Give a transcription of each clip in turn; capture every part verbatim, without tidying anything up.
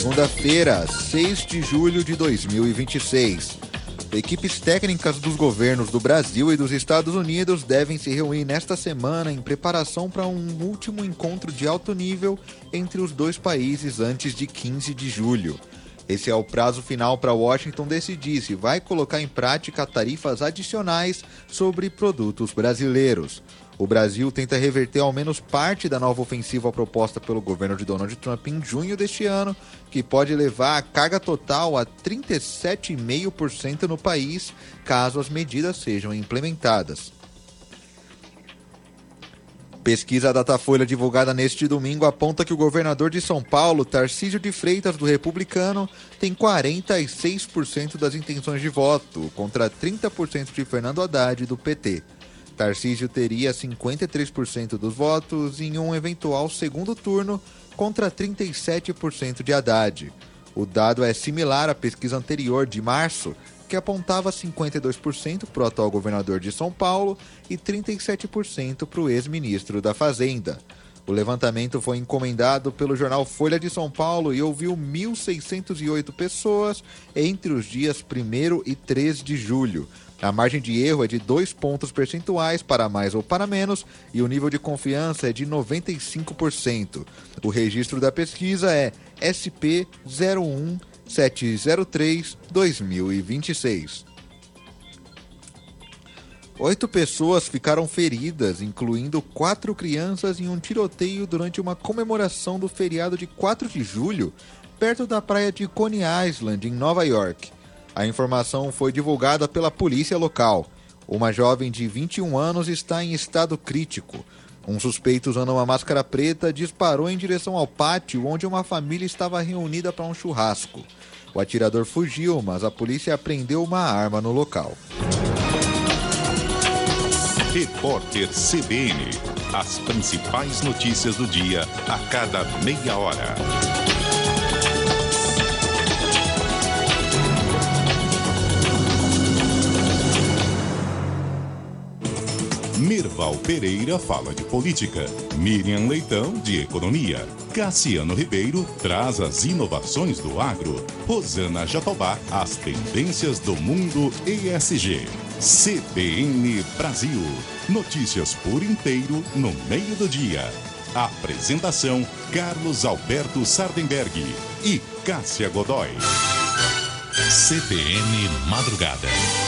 segunda-feira, seis de julho de dois mil e vinte e seis. Equipes técnicas dos governos do Brasil e dos Estados Unidos devem se reunir nesta semana em preparação para um último encontro de alto nível entre os dois países antes de quinze de julho. Esse é o prazo final para Washington decidir se vai colocar em prática tarifas adicionais sobre produtos brasileiros. O Brasil tenta reverter ao menos parte da nova ofensiva proposta pelo governo de Donald Trump em junho deste ano, que pode levar a carga total a trinta e sete vírgula cinco por cento no país, caso as medidas sejam implementadas. Pesquisa Datafolha divulgada neste domingo aponta que o governador de São Paulo, Tarcísio de Freitas, do Republicano, tem quarenta e seis por cento das intenções de voto, contra trinta por cento de Fernando Haddad, do P T. Tarcísio teria cinquenta e três por cento dos votos em um eventual segundo turno, contra trinta e sete por cento de Haddad. O dado é similar à pesquisa anterior, de março, que apontava cinquenta e dois por cento para o atual governador de São Paulo e trinta e sete por cento para o ex-ministro da Fazenda. O levantamento foi encomendado pelo jornal Folha de São Paulo e ouviu mil seiscentas e oito pessoas entre os dias primeiro e três de julho. A margem de erro é de dois pontos percentuais para mais ou para menos e o nível de confiança é de noventa e cinco por cento. O registro da pesquisa é S P zero um sete zero três barra dois mil e vinte e seis. Oito pessoas ficaram feridas, incluindo quatro crianças, em um tiroteio durante uma comemoração do feriado de quatro de julho, perto da praia de Coney Island, em Nova York. A informação foi divulgada pela polícia local. Uma jovem de vinte e um anos está em estado crítico. Um suspeito usando uma máscara preta disparou em direção ao pátio onde uma família estava reunida para um churrasco. O atirador fugiu, mas a polícia apreendeu uma arma no local. Repórter C B N. As principais notícias do dia a cada meia hora. Mirval Pereira fala de política, Miriam Leitão de economia, Cassiano Ribeiro traz as inovações do agro, Rosana Jatobá as tendências do mundo E S G. C B N Brasil, notícias por inteiro no meio do dia. Apresentação Carlos Alberto Sardenberg e Cássia Godoy. C B N Madrugada.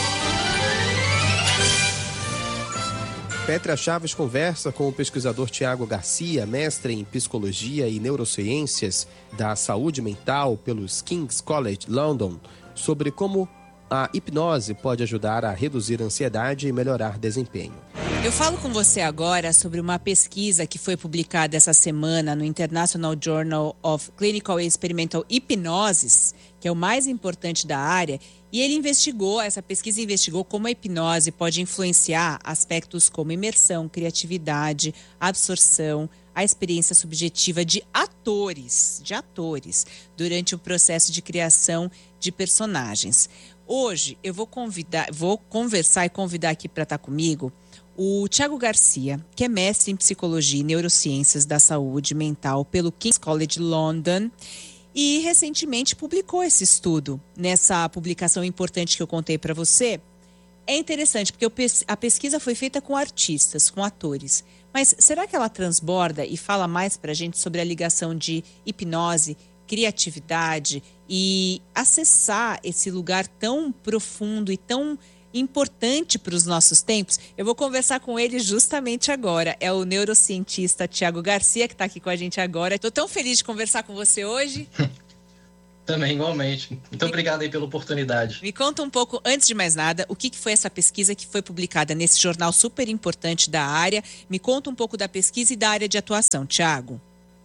Petra Chaves conversa com o pesquisador Tiago Garcia, mestre em Psicologia e Neurociências da Saúde Mental pelos King's College London, sobre como a hipnose pode ajudar a reduzir a ansiedade e melhorar desempenho. Eu falo com você agora sobre uma pesquisa que foi publicada essa semana no International Journal of Clinical and Experimental Hypnosis, que é o mais importante da área, e ele investigou, essa pesquisa investigou como a hipnose pode influenciar aspectos como imersão, criatividade, absorção, a experiência subjetiva de atores, de atores, durante o processo de criação de personagens. Hoje eu vou convidar, vou conversar e convidar aqui para estar comigo o Tiago Garcia, que é mestre em Psicologia e Neurociências da Saúde Mental pelo King's College London e recentemente publicou esse estudo. Nessa publicação importante que eu contei para você, é interessante porque a pesquisa foi feita com artistas, com atores, mas será que ela transborda e fala mais para a gente sobre a ligação de hipnose, criatividade e acessar esse lugar tão profundo e tão importante para os nossos tempos? Eu vou conversar com ele justamente agora. É o neurocientista Tiago Garcia, que está aqui com a gente agora. Estou tão feliz de conversar com você hoje. Também, igualmente. Muito obrigado aí pela oportunidade. Me conta um pouco, antes de mais nada, o que foi essa pesquisa que foi publicada nesse jornal super importante da área. Me conta um pouco da pesquisa e da área de atuação, Tiago.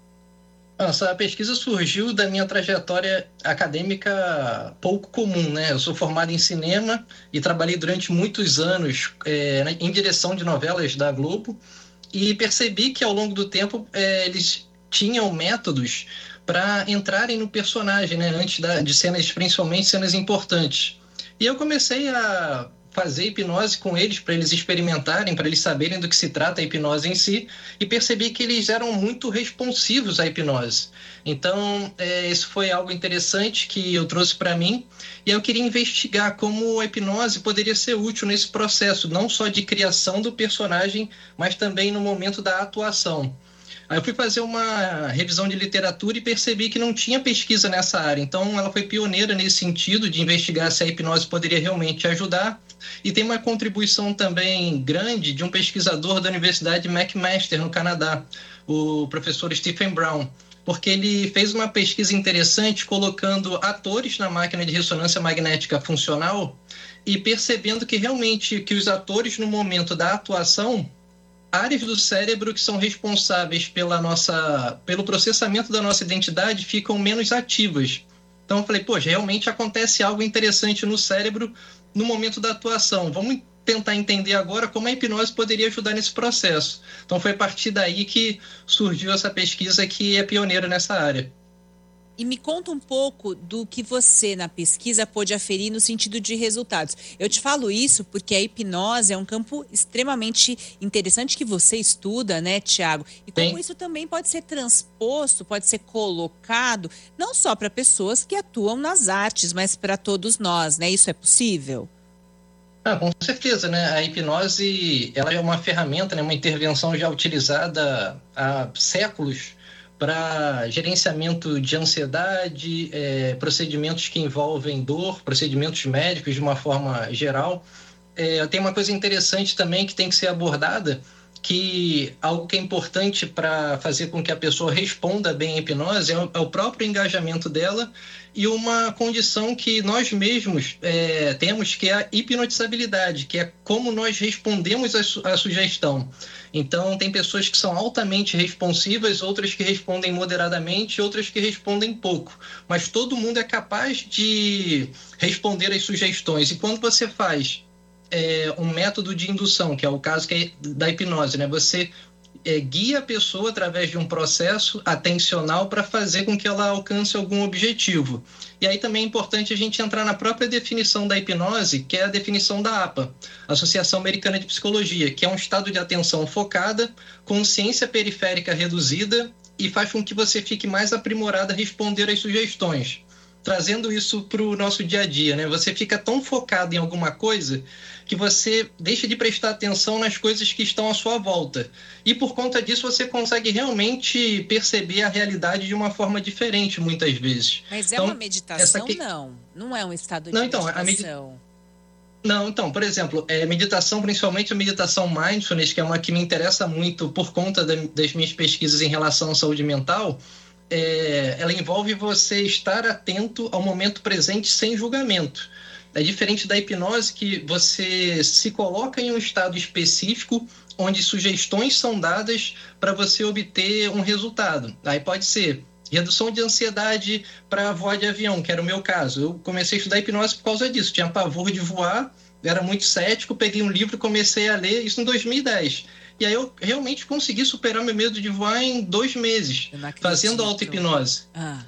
Essa pesquisa surgiu da minha trajetória acadêmica pouco comum, né? Eu sou formado em cinema e trabalhei durante muitos anos é, em direção de novelas da Globo e percebi que ao longo do tempo é, eles tinham métodos para entrarem no personagem, né? Antes da, de cenas, principalmente cenas importantes. E eu comecei a fazer hipnose com eles, para eles experimentarem, para eles saberem do que se trata a hipnose em si, e percebi que eles eram muito responsivos à hipnose. Então, é, isso foi algo interessante que eu trouxe para mim, e eu queria investigar como a hipnose poderia ser útil nesse processo, não só de criação do personagem, mas também no momento da atuação. Aí eu fui fazer uma revisão de literatura e percebi que não tinha pesquisa nessa área. Então, ela foi pioneira nesse sentido de investigar se a hipnose poderia realmente ajudar. E tem uma contribuição também grande de um pesquisador da Universidade McMaster, no Canadá, o professor Stephen Brown, porque ele fez uma pesquisa interessante colocando atores na máquina de ressonância magnética funcional e percebendo que realmente que os atores, no momento da atuação, áreas do cérebro que são responsáveis pela nossa, pelo processamento da nossa identidade ficam menos ativas. Então eu falei, poxa, realmente acontece algo interessante no cérebro no momento da atuação. Vamos tentar entender agora como a hipnose poderia ajudar nesse processo. Então foi a partir daí que surgiu essa pesquisa que é pioneira nessa área. E me conta um pouco do que você, na pesquisa, pôde aferir no sentido de resultados. Eu te falo isso porque a hipnose é um campo extremamente interessante que você estuda, né, Tiago? E como Sim. isso também pode ser transposto, pode ser colocado, não só para pessoas que atuam nas artes, mas para todos nós, né? Isso é possível? Ah, com certeza, né? A hipnose, ela é uma ferramenta, né? Uma intervenção já utilizada há séculos para gerenciamento de ansiedade, é, procedimentos que envolvem dor, procedimentos médicos de uma forma geral. É, tem uma coisa interessante também que tem que ser abordada, que algo que é importante para fazer com que a pessoa responda bem à hipnose é o, é o próprio engajamento dela e uma condição que nós mesmos é, temos, que é a hipnotizabilidade, que é como nós respondemos à su- à sugestão. Então, tem pessoas que são altamente responsivas, outras que respondem moderadamente, outras que respondem pouco. Mas todo mundo é capaz de responder às sugestões. E quando você faz é, um método de indução, que é o caso que é da hipnose, né? Você é, guia a pessoa através de um processo atencional para fazer com que ela alcance algum objetivo. E aí também é importante a gente entrar na própria definição da hipnose, que é a definição da A P A, Associação Americana de Psicologia, que é um estado de atenção focada, consciência periférica reduzida e faz com que você fique mais aprimorado a responder às sugestões. Trazendo isso para o nosso dia a dia, né? Você fica tão focado em alguma coisa que você deixa de prestar atenção nas coisas que estão à sua volta. E por conta disso você consegue realmente perceber a realidade de uma forma diferente, muitas vezes. Mas é então, uma meditação? aqui... Não, não é um estado de não, então, meditação. A med... Não, então, por exemplo, é, meditação, principalmente a meditação mindfulness, que é uma que me interessa muito por conta da, das minhas pesquisas em relação à saúde mental, é, ela envolve você estar atento ao momento presente sem julgamento. É diferente da hipnose, que você se coloca em um estado específico onde sugestões são dadas para você obter um resultado. Aí pode ser redução de ansiedade para voar de avião, que era o meu caso. Eu comecei a estudar hipnose por causa disso. Tinha pavor de voar, era muito cético, peguei um livro e comecei a ler, isso em dois mil e dez. E aí eu realmente consegui superar meu medo de voar em dois meses, fazendo auto-hipnose. Ah.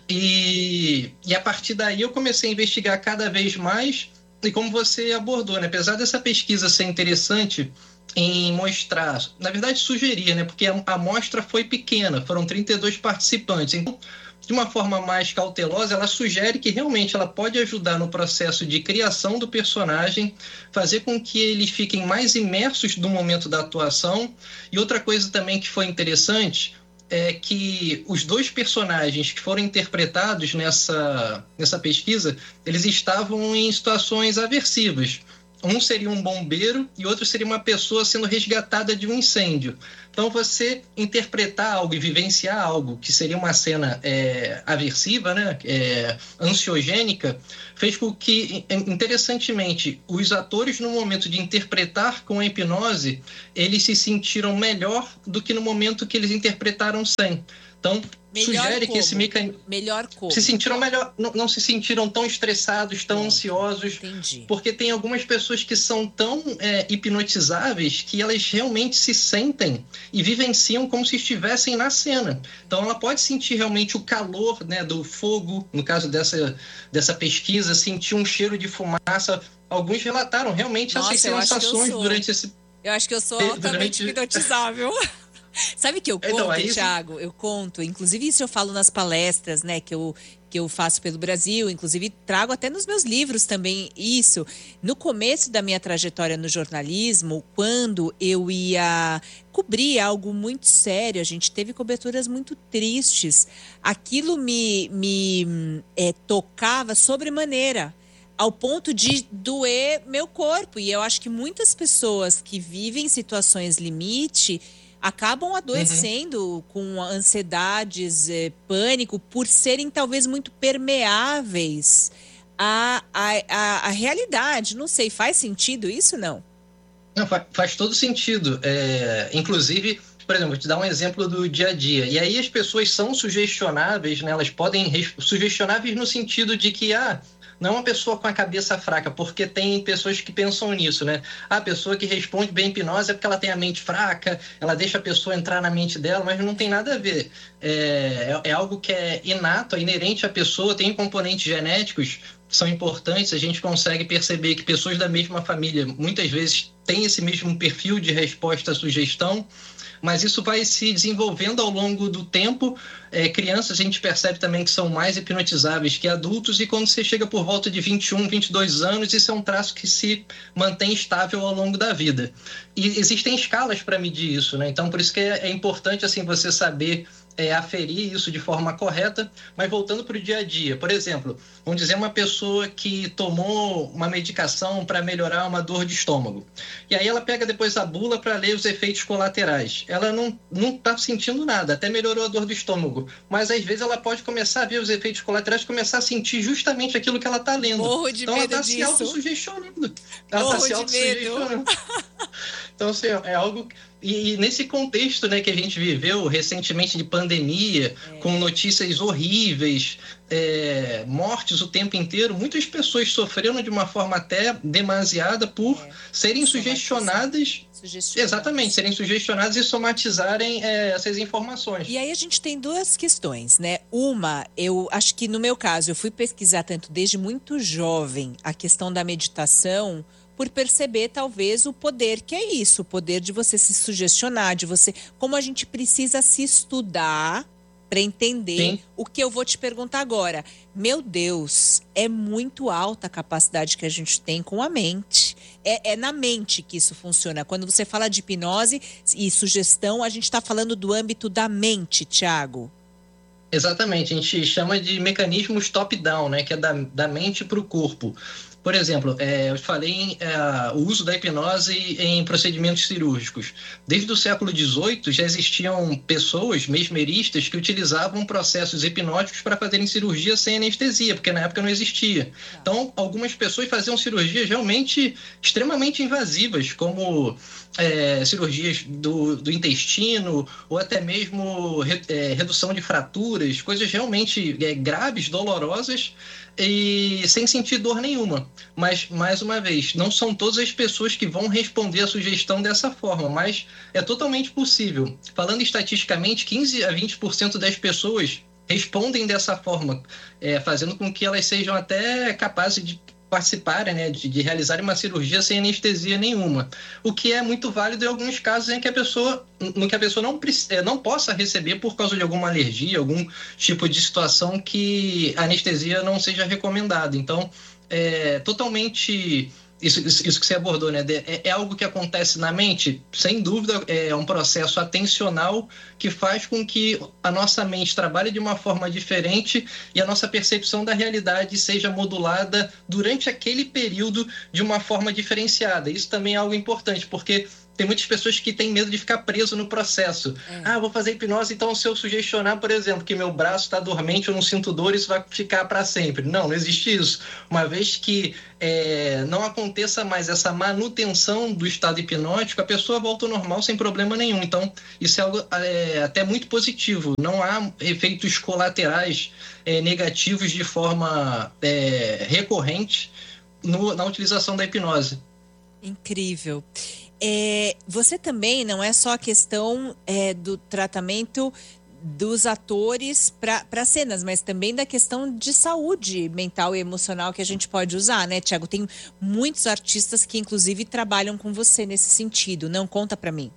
E, e a partir daí eu comecei a investigar cada vez mais, e como você abordou, né? Apesar dessa pesquisa ser interessante em mostrar, na verdade sugeria, né? Porque a amostra foi pequena, foram trinta e dois participantes. Então, de uma forma mais cautelosa, ela sugere que realmente ela pode ajudar no processo de criação do personagem, fazer com que eles fiquem mais imersos no momento da atuação. E outra coisa também que foi interessante é que os dois personagens que foram interpretados nessa, nessa pesquisa, eles estavam em situações aversivas. Um seria um bombeiro e outro seria uma pessoa sendo resgatada de um incêndio. Então, você interpretar algo e vivenciar algo que seria uma cena é, aversiva, né, é, ansiogênica, fez com que, interessantemente, os atores, no momento de interpretar com a hipnose, eles se sentiram melhor do que no momento que eles interpretaram sem. Então, Melhor sugere como? que esse mecanismo... Melhor como? Se sentiram melhor, não, não se sentiram tão estressados, tão é, ansiosos. Entendi. Porque tem algumas pessoas que são tão é, hipnotizáveis que elas realmente se sentem e vivenciam como se estivessem na cena. Então ela pode sentir realmente o calor, né, do fogo, no caso dessa, dessa pesquisa, sentir um cheiro de fumaça. Alguns relataram realmente Nossa, essas eu acho que eu sensações sou. durante esse... Eu acho que eu sou Eh, altamente durante- hipnotizável. Sabe que eu conto, Então, aí- Thiago? Eu conto. Inclusive, isso eu falo nas palestras, né? Que eu, que eu faço pelo Brasil. Inclusive, trago até nos meus livros também isso. No começo da minha trajetória no jornalismo, quando eu ia cobrir algo muito sério, a gente teve coberturas muito tristes. Aquilo me, me é, tocava sobremaneira, ao ponto de doer meu corpo. E eu acho que muitas pessoas que vivem situações limite acabam adoecendo uhum. com ansiedades, eh, pânico, por serem talvez muito permeáveis à, à, à, à realidade. Não sei, faz sentido isso, não? Não, faz, faz todo sentido. É, inclusive, por exemplo, vou te dar um exemplo do dia a dia. E aí as pessoas são sugestionáveis, né? Elas podem... Sugestionáveis no sentido de que... ah, não é uma pessoa com a cabeça fraca, porque tem pessoas que pensam nisso, né? A pessoa que responde bem hipnose é porque ela tem a mente fraca, ela deixa a pessoa entrar na mente dela, mas não tem nada a ver. É, é, é algo que é inato, é inerente à pessoa, tem componentes genéticos que são importantes. A gente consegue perceber que pessoas da mesma família muitas vezes têm esse mesmo perfil de resposta à sugestão, mas isso vai se desenvolvendo ao longo do tempo. É, crianças, a gente percebe também que são mais hipnotizáveis que adultos, e quando você chega por volta de vinte e um, vinte e dois anos, isso é um traço que se mantém estável ao longo da vida. E existem escalas para medir isso, né? Então, por isso que é, é importante assim, você saber é, aferir isso de forma correta. Mas voltando para o dia a dia, por exemplo, vamos dizer uma pessoa que tomou uma medicação para melhorar uma dor de estômago, e aí ela pega depois a bula para ler os efeitos colaterais. Ela não não está sentindo nada, até melhorou a dor do estômago, mas às vezes ela pode começar a ver os efeitos colaterais, começar a sentir justamente aquilo que ela está lendo. Morro de então medo ela está se disso. autossugestionando. Ela Morro está se de autossugestionando. Então, assim, é algo... E, e nesse contexto, né, que a gente viveu recentemente de pandemia, é. com notícias horríveis, é, mortes o tempo inteiro, muitas pessoas sofreram de uma forma até demasiada por é. serem sugestionadas... Exatamente, serem sugestionadas e somatizarem é, essas informações. E aí a gente tem duas questões, né? Uma, eu acho que no meu caso, eu fui pesquisar tanto desde muito jovem a questão da meditação, por perceber talvez o poder que é isso, o poder de você se sugestionar, de você, como a gente precisa se estudar para entender. Sim. O que eu vou te perguntar agora. Meu Deus, é muito alta a capacidade que a gente tem com a mente. É, é na mente que isso funciona. Quando você fala de hipnose e sugestão, a gente está falando do âmbito da mente, Thiago. Exatamente, a gente chama de mecanismos top-down, né, que é da, da mente para o corpo. Por exemplo, é, eu falei em, é, o uso da hipnose em procedimentos cirúrgicos. Desde o século dezoito já existiam pessoas mesmeristas que utilizavam processos hipnóticos para fazerem cirurgia sem anestesia, porque na época não existia. Então, algumas pessoas faziam cirurgias realmente extremamente invasivas, como é, cirurgias do, do intestino, ou até mesmo re, é, redução de fraturas, coisas realmente é, graves, dolorosas, e sem sentir dor nenhuma. Mas, mais uma vez, não são todas as pessoas que vão responder a sugestão dessa forma, mas é totalmente possível. Falando estatisticamente, quinze a vinte por cento das pessoas respondem dessa forma, é, fazendo com que elas sejam até capazes de participarem, né, de, de realizarem uma cirurgia sem anestesia nenhuma, o que é muito válido em alguns casos em que a pessoa, no que a pessoa não, não possa receber por causa de alguma alergia, algum tipo de situação que a anestesia não seja recomendada. Então, é totalmente... Isso, isso que você abordou, né? É, é algo que acontece na mente? Sem dúvida, é um processo atencional que faz com que a nossa mente trabalhe de uma forma diferente e a nossa percepção da realidade seja modulada durante aquele período de uma forma diferenciada. Isso também é algo importante, porque tem muitas pessoas que têm medo de ficar preso no processo. É. Ah, vou fazer hipnose, então se eu sugestionar, por exemplo, que meu braço está dormente, eu não sinto dor, isso vai ficar para sempre. Não, não existe isso. Uma vez que é, não aconteça mais essa manutenção do estado hipnótico, a pessoa volta ao normal sem problema nenhum. Então, isso é algo é, até muito positivo. Não há efeitos colaterais é, negativos de forma é, recorrente no, na utilização da hipnose. Incrível. É, você também, não é só a questão é, do tratamento dos atores para cenas, mas também da questão de saúde mental e emocional que a gente pode usar, né, Tiago? Tem muitos artistas que, inclusive, trabalham com você nesse sentido. Não conta para mim.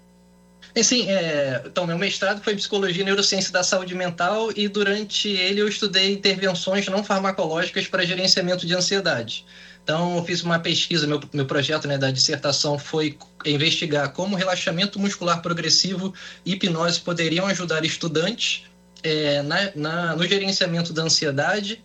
É, sim, é, então, meu mestrado foi em Psicologia e Neurociência da Saúde Mental e durante ele eu estudei intervenções não farmacológicas para gerenciamento de ansiedade. Então, eu fiz uma pesquisa, meu, meu projeto, né, da dissertação foi investigar como relaxamento muscular progressivo e hipnose poderiam ajudar estudantes é, na, na, no gerenciamento da ansiedade.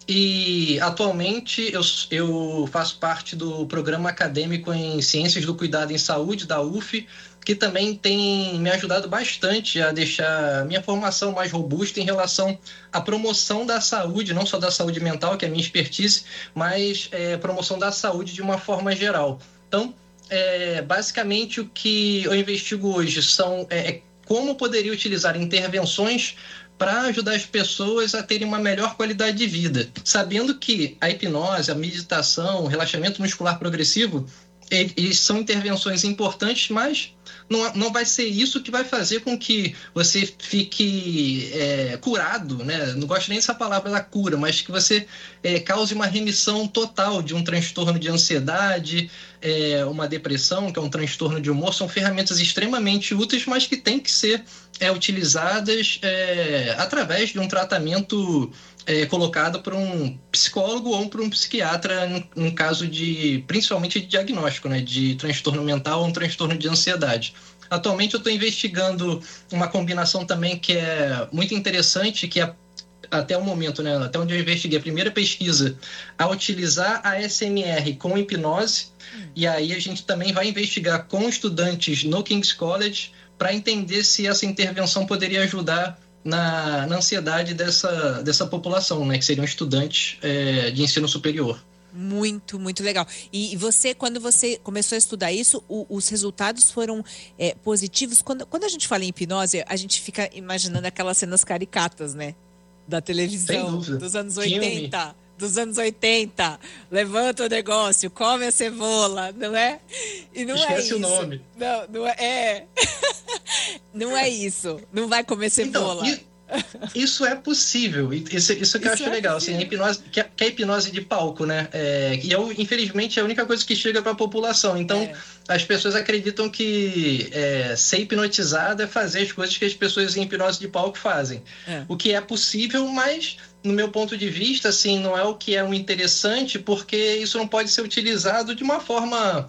E, atualmente, eu, eu faço parte do programa acadêmico em Ciências do Cuidado em Saúde, da U F, que também tem me ajudado bastante a deixar a minha formação mais robusta em relação à promoção da saúde, não só da saúde mental, que é a minha expertise, mas é, promoção da saúde de uma forma geral. Então, é, basicamente, o que eu investigo hoje são é, como poderia utilizar intervenções para ajudar as pessoas a terem uma melhor qualidade de vida, sabendo que a hipnose, a meditação, o relaxamento muscular progressivo, eles são intervenções importantes, mas não, não vai ser isso que vai fazer com que você fique é, curado, né? Não gosto nem dessa palavra da cura, mas que você é, cause uma remissão total de um transtorno de ansiedade, é, uma depressão, que é um transtorno de humor. São ferramentas extremamente úteis, mas que têm que ser é, utilizadas é, através de um tratamento É, colocado por um psicólogo ou por um psiquiatra, no, no caso de, principalmente de diagnóstico, né, de transtorno mental ou um transtorno de ansiedade. Atualmente eu estou investigando uma combinação também que é muito interessante, que é até o momento, né, até onde eu investiguei, a primeira pesquisa a utilizar a A S M R com hipnose, hum. e aí a gente também vai investigar com estudantes no King's College para entender se essa intervenção poderia ajudar Na, na ansiedade dessa, dessa população, né, que seriam estudantes é, de ensino superior. Muito, muito legal. E você, quando você começou a estudar isso, o, os resultados foram é, positivos? Quando, quando a gente fala em hipnose, a gente fica imaginando aquelas cenas caricatas, né? Da televisão, dos anos oitenta. Filme. Dos anos oitenta, levanta o negócio, come a cebola, não é? E não Esquece é isso. o nome. Não, não é. é. Não é isso. Não vai comer cebola. Então, isso é possível. Isso, isso que eu isso acho é legal. Assim, a hipnose, que, é, que é a hipnose de palco, né? É, e eu, infelizmente, é a única coisa que chega para a população. Então, é. as pessoas acreditam que é, ser hipnotizado é fazer as coisas que as pessoas em hipnose de palco fazem. É. O que é possível, mas, no meu ponto de vista, assim, não é o que é um interessante, porque isso não pode ser utilizado de uma forma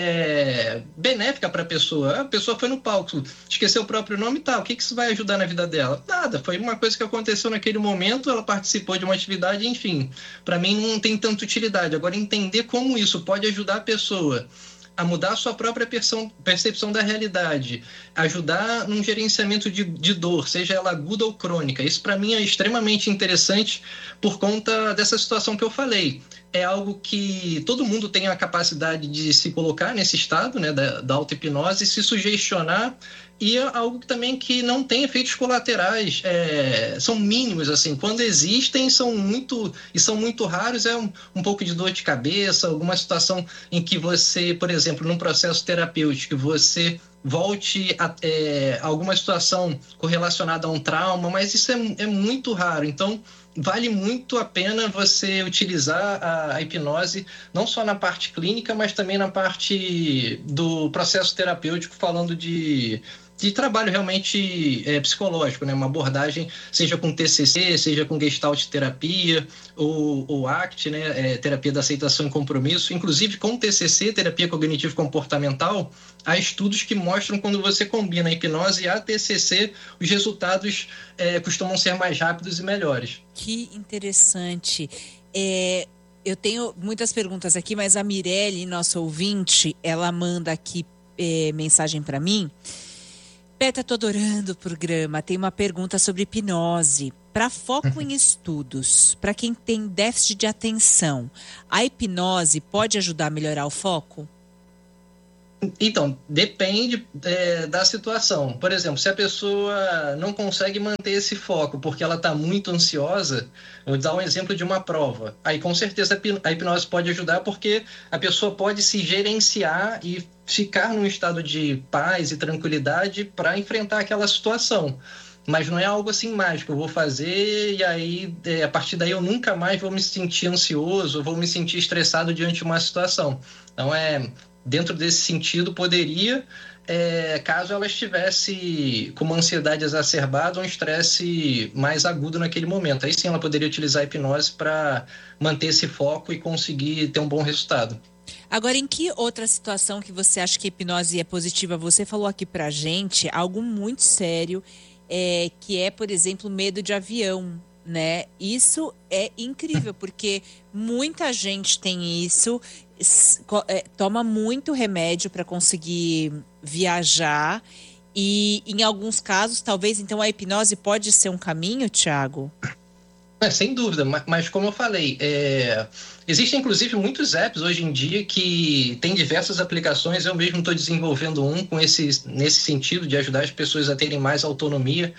é, benéfica para a pessoa. A pessoa foi no palco, esqueceu o próprio nome e tal. O que, que isso vai ajudar na vida dela? Nada. Foi uma coisa que aconteceu naquele momento, ela participou de uma atividade, enfim. Para mim não tem tanta utilidade. Agora, entender como isso pode ajudar a pessoa a mudar a sua própria percepção da realidade, ajudar num gerenciamento de, de dor, seja ela aguda ou crônica. Isso, para mim, é extremamente interessante por conta dessa situação que eu falei. É algo que todo mundo tem a capacidade de se colocar nesse estado, né, da, da auto-hipnose, se sugestionar, e é algo que também que não tem efeitos colaterais, é, são mínimos, assim, quando existem são muito, e são muito raros, é um, um pouco de dor de cabeça, alguma situação em que você, por exemplo, num processo terapêutico, você volte a é, alguma situação correlacionada a um trauma, mas isso é, é muito raro. Então, vale muito a pena você utilizar a, a hipnose, não só na parte clínica, mas também na parte do processo terapêutico, falando de, de trabalho realmente é, psicológico, né? Uma abordagem, seja com T C C, seja com Gestalt terapia, ou, ou A C T, né? É, terapia da aceitação e compromisso, inclusive com T C C, terapia cognitivo-comportamental, há estudos que mostram quando você combina a hipnose e a T C C, os resultados é, costumam ser mais rápidos e melhores. Que interessante. É, eu tenho muitas perguntas aqui, mas a Mirelle, nossa ouvinte, ela manda aqui eh, mensagem para mim. Beta, tô adorando o programa. Tem uma pergunta sobre hipnose. Para foco em estudos, para quem tem déficit de atenção, a hipnose pode ajudar a melhorar o foco? Então, depende é, da situação. Por exemplo, se a pessoa não consegue manter esse foco porque ela está muito ansiosa, vou dar um exemplo de uma prova. Aí, com certeza, a hipnose pode ajudar porque a pessoa pode se gerenciar e ficar num estado de paz e tranquilidade para enfrentar aquela situação. Mas não é algo assim mágico, eu vou fazer e aí, é, a partir daí, eu nunca mais vou me sentir ansioso, vou me sentir estressado diante de uma situação. Então, é... Dentro desse sentido, poderia, é, caso ela estivesse com uma ansiedade exacerbada ou um estresse mais agudo naquele momento. Aí sim ela poderia utilizar a hipnose para manter esse foco e conseguir ter um bom resultado. Agora, em que outra situação que você acha que a hipnose é positiva? Você falou aqui pra gente algo muito sério, é, que é, por exemplo, medo de avião, né? Isso é incrível, porque muita gente tem isso, toma muito remédio para conseguir viajar e, em alguns casos, talvez, então, a hipnose pode ser um caminho, Thiago? É, sem dúvida, mas, mas como eu falei, é, existem inclusive muitos apps hoje em dia que têm diversas aplicações. Eu mesmo estou desenvolvendo um com esse, nesse sentido de ajudar as pessoas a terem mais autonomia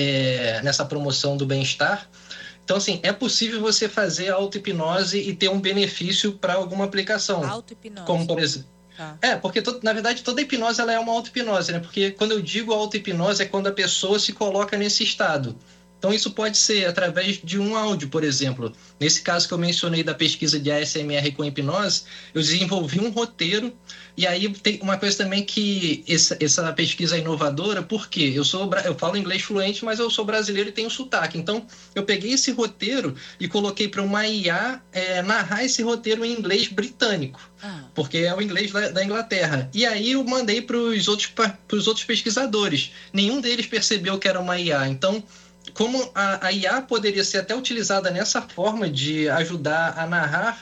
é, nessa promoção do bem-estar. Então, assim, é possível você fazer auto-hipnose e ter um benefício para alguma aplicação. Auto-hipnose. Como, por exemplo... Tá. É, porque, to, na verdade, toda hipnose ela é uma auto-hipnose, né? Porque quando eu digo auto-hipnose é quando a pessoa se coloca nesse estado. Então, isso pode ser através de um áudio, por exemplo. Nesse caso que eu mencionei da pesquisa de A S M R com hipnose, eu desenvolvi um roteiro. E aí tem uma coisa também que essa, essa pesquisa é inovadora, porque eu, sou, eu falo inglês fluente, mas eu sou brasileiro e tenho sotaque. Então, eu peguei esse roteiro e coloquei para uma I A é, narrar esse roteiro em inglês britânico. Ah. Porque é o inglês da, da Inglaterra. E aí eu mandei para os outros, outros pesquisadores. Nenhum deles percebeu que era uma I A. Então... Como a, a I A poderia ser até utilizada nessa forma de ajudar a narrar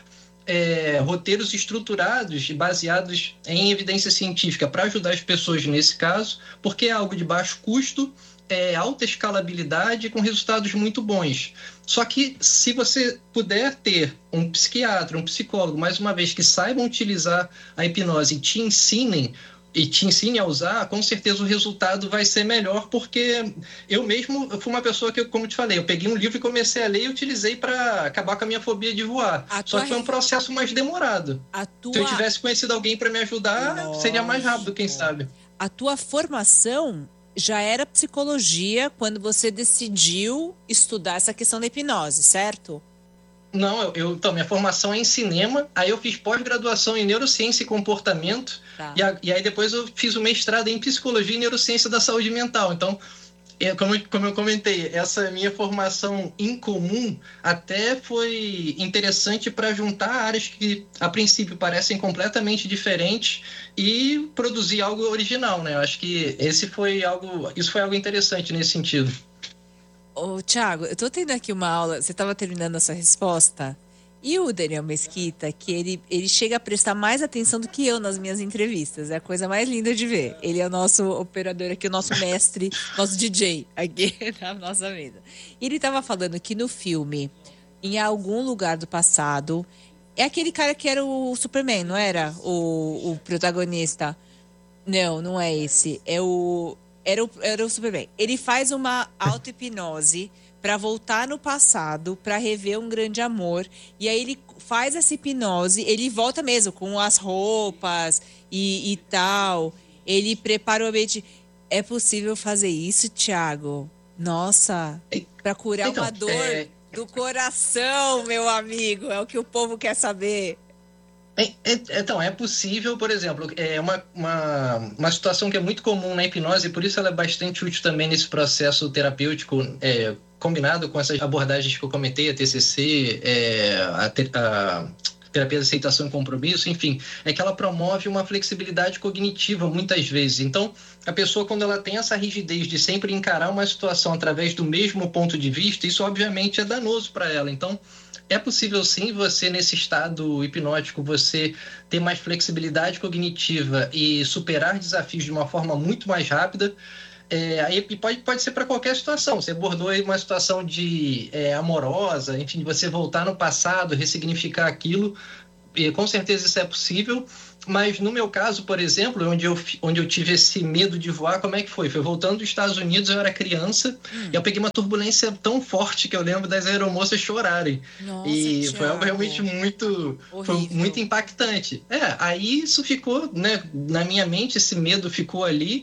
é, roteiros estruturados e baseados em evidência científica para ajudar as pessoas nesse caso, porque é algo de baixo custo, é, alta escalabilidade com resultados muito bons. Só que se você puder ter um psiquiatra, um psicólogo, mais uma vez, que saibam utilizar a hipnose e te ensinem e te ensine a usar, com certeza o resultado vai ser melhor, porque eu mesmo eu fui uma pessoa que, como te falei, eu peguei um livro e comecei a ler e utilizei para acabar com a minha fobia de voar. A Só que foi um processo mais demorado. Tua... Se eu tivesse conhecido alguém para me ajudar, Lógico. seria mais rápido, quem sabe. A tua formação já era psicologia quando você decidiu estudar essa questão da hipnose, certo? Não, eu, eu, então, minha formação é em cinema, aí eu fiz pós-graduação em neurociência e comportamento, tá. e, a, e aí depois eu fiz o mestrado em psicologia e neurociência da saúde mental. Então, é, como, como eu comentei, essa minha formação em comum até foi interessante para juntar áreas que, a princípio, parecem completamente diferentes e produzir algo original, né? Eu acho que esse foi algo, isso foi algo interessante nesse sentido. Ô, Thiago, eu tô tendo aqui uma aula, você estava terminando a sua resposta, e o Daniel Mesquita, que ele, ele chega a prestar mais atenção do que eu nas minhas entrevistas, é a coisa mais linda de ver. Ele é o nosso operador aqui, o nosso mestre, nosso D J aqui na nossa mesa. E ele estava falando que no filme, em algum lugar do passado, é aquele cara que era o Superman, não era? O, o protagonista. Não, não é esse, é o... Era o, era o Superman. Ele faz uma auto-hipnose para voltar no passado, para rever um grande amor. E aí ele faz essa hipnose, ele volta mesmo com as roupas e, e tal. Ele prepara o ambiente. É possível fazer isso, Thiago? Nossa, para curar então, uma dor é... do coração, meu amigo. É o que o povo quer saber. Então, é possível, por exemplo, é uma, uma, uma situação que é muito comum na hipnose, e por isso ela é bastante útil também nesse processo terapêutico, é, combinado com essas abordagens que eu comentei, a T C C, é, a, te, a terapia de aceitação e compromisso, enfim, é que ela promove uma flexibilidade cognitiva muitas vezes. Então, a pessoa, quando ela tem essa rigidez de sempre encarar uma situação através do mesmo ponto de vista, isso obviamente é danoso para ela. Então, é possível sim você, nesse estado hipnótico, você ter mais flexibilidade cognitiva e superar desafios de uma forma muito mais rápida. É, aí pode, pode ser para qualquer situação. Você abordou aí uma situação de é, amorosa, enfim, você voltar no passado, ressignificar aquilo. E, com certeza isso é possível, mas no meu caso, por exemplo, onde eu, onde eu tive esse medo de voar, como é que foi? Foi voltando dos Estados Unidos, eu era criança, hum. e eu peguei uma turbulência tão forte que eu lembro das aeromoças chorarem. Nossa, e Thiago. Foi algo realmente muito, foi muito impactante. É, aí isso ficou, né, na minha mente, esse medo ficou ali,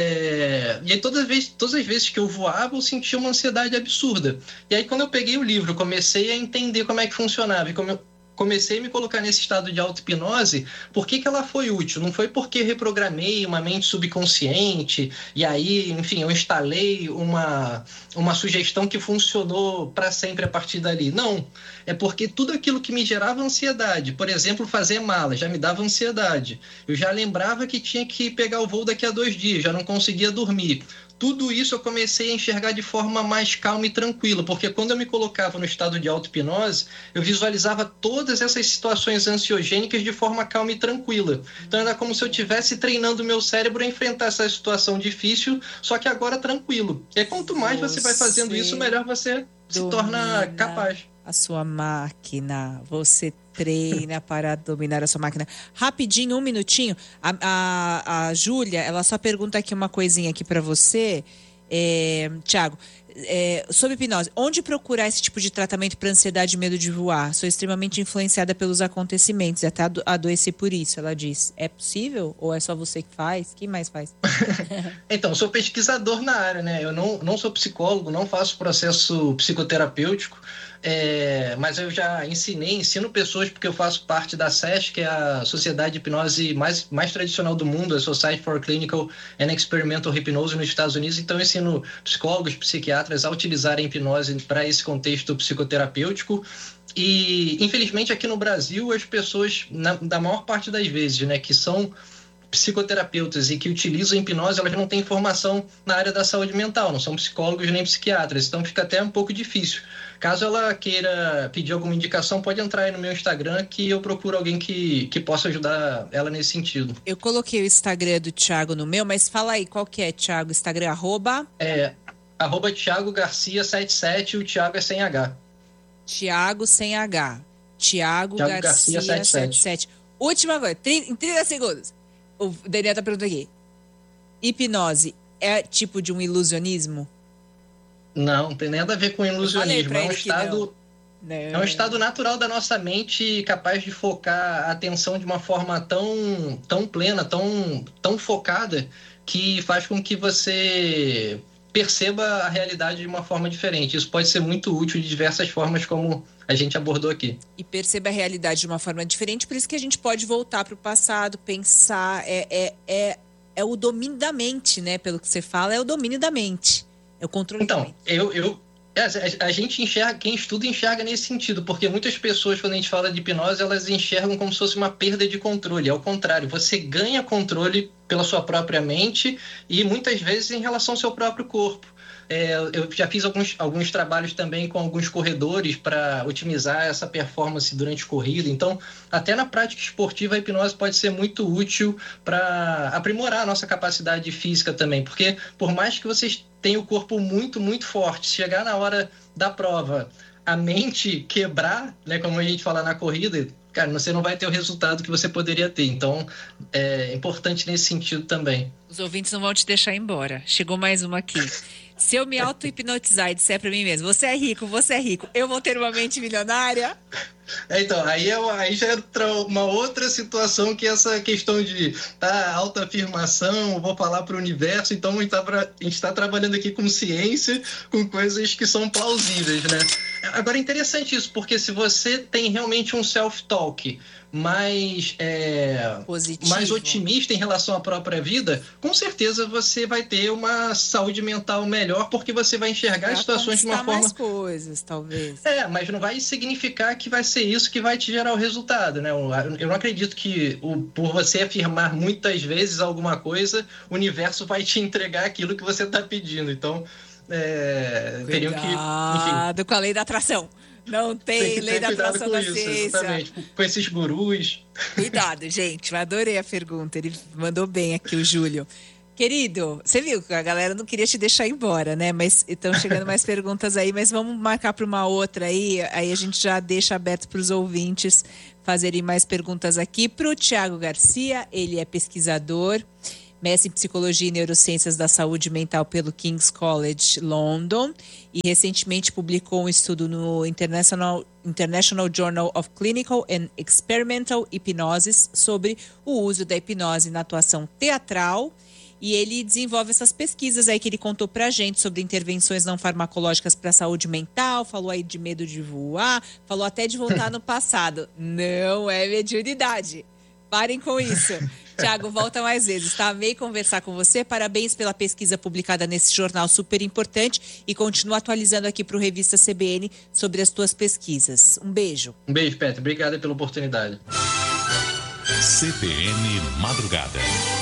é, e aí todas as, vezes, todas as vezes que eu voava, eu sentia uma ansiedade absurda. E aí quando eu peguei o livro, comecei a entender como é que funcionava, e como eu comecei a me colocar nesse estado de auto-hipnose, por que que ela foi útil? Não foi porque reprogramei uma mente subconsciente e aí, enfim, eu instalei uma, uma sugestão que funcionou para sempre a partir dali. Não, é porque tudo aquilo que me gerava ansiedade, por exemplo, fazer mala, já me dava ansiedade. Eu já lembrava que tinha que pegar o voo daqui a dois dias, já não conseguia dormir. Tudo isso eu comecei a enxergar de forma mais calma e tranquila, porque quando eu me colocava no estado de auto-hipnose, eu visualizava todas essas situações ansiogênicas de forma calma e tranquila. Então era como se eu estivesse treinando o meu cérebro a enfrentar essa situação difícil, só que agora tranquilo. E quanto mais você, você vai fazendo isso, melhor você se torna capaz. A sua máquina, você treina para dominar a sua máquina. Rapidinho, um minutinho. A, a, a Júlia, ela só pergunta aqui uma coisinha aqui para você, é, Thiago, é, sobre hipnose. Onde procurar esse tipo de tratamento para ansiedade e medo de voar? Sou extremamente influenciada pelos acontecimentos, até ado- adoeci por isso, ela diz. É possível? Ou é só você que faz? Quem mais faz? Então, eu sou pesquisador na área, né? Eu não, não sou psicólogo, não faço processo psicoterapêutico, é, mas eu já ensinei, ensino pessoas, porque eu faço parte da S E S, que é a sociedade de hipnose mais, mais tradicional do mundo, a Society for Clinical and Experimental Hypnose nos Estados Unidos. Então, eu ensino psicólogos, psiquiatras a utilizarem a hipnose para esse contexto psicoterapêutico. E, infelizmente, aqui no Brasil, as pessoas, na, da maior parte das vezes, né, que são psicoterapeutas e que utilizam hipnose, elas não têm formação na área da saúde mental, não são psicólogos nem psiquiatras, então fica até um pouco difícil. Caso ela queira pedir alguma indicação, pode entrar aí no meu Instagram que eu procuro alguém que, que possa ajudar ela nesse sentido. Eu coloquei o Instagram do Thiago no meu, mas fala aí, qual que é, Thiago? Instagram, arroba? É, arroba Thiago Garcia setenta e sete, o Thiago é sem H. Thiago sem H. Thiago, Thiago Garcia, Garcia setenta e sete. setenta e sete. Última coisa, em trinta segundos. O Daniel tá perguntando aqui. Hipnose é tipo de um ilusionismo? Não, não tem nada a ver com ilusionismo. É um estado, não. é um estado natural da nossa mente, capaz de focar a atenção de uma forma tão, tão plena, tão, tão focada, que faz com que você perceba a realidade de uma forma diferente. Isso pode ser muito útil de diversas formas, como a gente abordou aqui. E perceba a realidade de uma forma diferente, por isso que a gente pode voltar para o passado, pensar, é, é, é, é o domínio da mente, né? Pelo que você fala, é o domínio da mente, é o controle então, da mente. eu... eu... A, a gente enxerga, quem estuda enxerga nesse sentido, porque muitas pessoas, quando a gente fala de hipnose, elas enxergam como se fosse uma perda de controle. Ao contrário, você ganha controle pela sua própria mente e muitas vezes em relação ao seu próprio corpo. É, eu já fiz alguns, alguns trabalhos também com alguns corredores para otimizar essa performance durante corrida. Então, até na prática esportiva, a hipnose pode ser muito útil para aprimorar a nossa capacidade física também, porque por mais que vocês tenham o corpo muito, muito forte, chegar na hora da prova, a mente quebrar, né, como a gente fala na corrida, cara, você não vai ter o resultado que você poderia ter. Então, é importante nesse sentido também. Os ouvintes não vão te deixar embora. Chegou mais uma aqui. Se eu me auto-hipnotizar e disser pra mim mesmo, você é rico, você é rico, eu vou ter uma mente milionária? É, então, aí, é, aí já entra uma outra situação, que é essa questão de tá, autoafirmação, vou falar para o universo. Então a gente está trabalhando aqui com ciência, com coisas que são plausíveis, né? Agora é interessante isso, porque se você tem realmente um self-talk mais, é, mais otimista em relação à própria vida, com certeza você vai ter uma saúde mental melhor, porque você vai enxergar as situações de uma forma... mais coisas, talvez. É, mas não vai significar que vai ser isso que vai te gerar o resultado, né? Eu não acredito que o, por você afirmar muitas vezes alguma coisa, o universo vai te entregar aquilo que você está pedindo. Então, é, teriam que... Cuidado com a lei da atração. Não tem, tem que lei ter da cuidado atração com da isso, ciência. exatamente. Com esses gurus. Cuidado, gente. Eu adorei a pergunta. Ele mandou bem aqui, o Júlio. Querido, você viu que a galera não queria te deixar embora, né? Mas estão chegando mais perguntas aí, mas vamos marcar para uma outra aí. Aí a gente já deixa aberto para os ouvintes fazerem mais perguntas aqui. Para o Tiago Garcia, ele é pesquisador, mestre em Psicologia e Neurociências da Saúde Mental pelo King's College London e recentemente publicou um estudo no International, International Journal of Clinical and Experimental Hypnosis sobre o uso da hipnose na atuação teatral. E ele desenvolve essas pesquisas aí que ele contou pra gente sobre intervenções não farmacológicas para a saúde mental, falou aí de medo de voar, falou até de voltar no passado. Não é mediunidade. Parem com isso. Tiago, volta mais vezes, tá? Amei conversar com você. Parabéns pela pesquisa publicada nesse jornal super importante e continua atualizando aqui pro Revista C B N sobre as tuas pesquisas. Um beijo. Um beijo, Petra. Obrigada pela oportunidade. C B N Madrugada.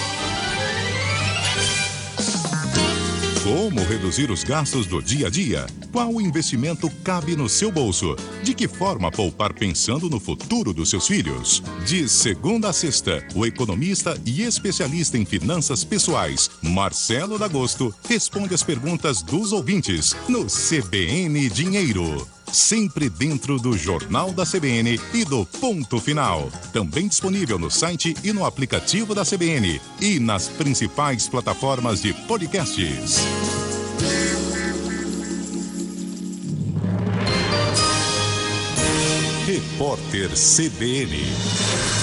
Como reduzir os gastos do dia a dia? Qual investimento cabe no seu bolso? De que forma poupar pensando no futuro dos seus filhos? De segunda a sexta, o economista e especialista em finanças pessoais, Marcelo D'Agosto, responde as perguntas dos ouvintes no C B N Dinheiro. Sempre dentro do Jornal da C B N e do Ponto Final. Também disponível no site e no aplicativo da C B N e nas principais plataformas de podcasts. Repórter C B N.